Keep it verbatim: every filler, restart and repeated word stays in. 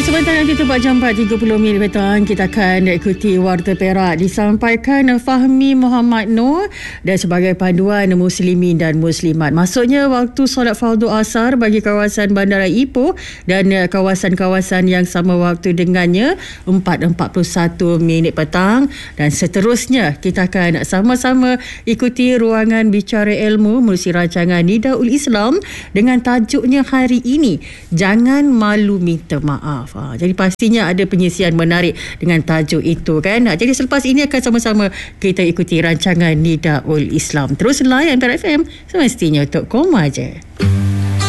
sebentar nanti tepat jam empat tiga puluh minit petang kita akan ikuti Warta Perak disampaikan Fahmi Muhammad Noor dan sebagai panduan Muslimin dan Muslimat. Maksudnya waktu solat fardu asar bagi kawasan Bandara Ipoh dan kawasan-kawasan yang sama waktu dengannya empat empat puluh satu minit petang, dan seterusnya kita akan sama-sama ikuti ruangan bicara ilmu melalui rancangan Nidaul Islam dengan tajuknya hari ini, jangan malu minta maaf. Ha, jadi pastinya ada pengisian menarik dengan tajuk itu kan. Ha, jadi selepas ini akan sama-sama kita ikuti rancangan Nidaul Islam. Terus layan Antara F M semestinya untuk koma je.